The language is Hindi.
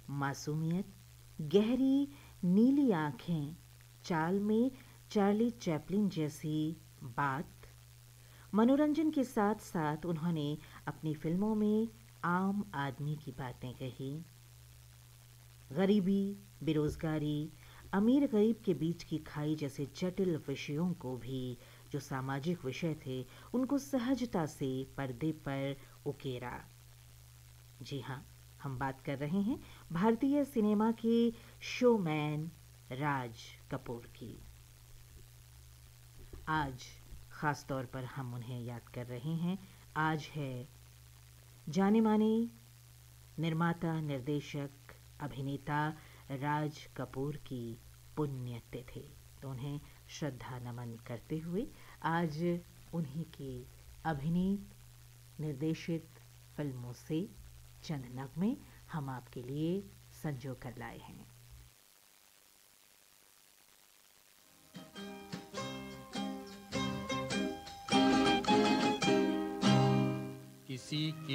मासूमियत, गहरी नीली आंखें, चाल में चार्ली चैपलिन जैसी बात। मनोरंजन के साथ साथ उन्होंने अपनी फिल्मों में आम आदमी की बातें कही। गरीबी, बेरोजगारी, अमीर गरीब के बीच की खाई जैसे जटिल विषयों को भी, जो सामाजिक विषय थे, उनको सहजता से पर्दे पर उकेरा। जी हाँ, हम बात कर रहे हैं भारतीय सिनेमा के शोमैन राज कपूर की। आज ख़ास तौर पर हम उन्हें याद कर रहे हैं। आज है जाने माने निर्माता, निर्देशक, अभिनेता राज कपूर की पुण्यतिथि। तो उन्हें श्रद्धा नमन करते हुए आज उन्हीं की अभिनीत निर्देशित फिल्मों से चंद नगमे हम आपके लिए संजो कर लाए हैं। किसी की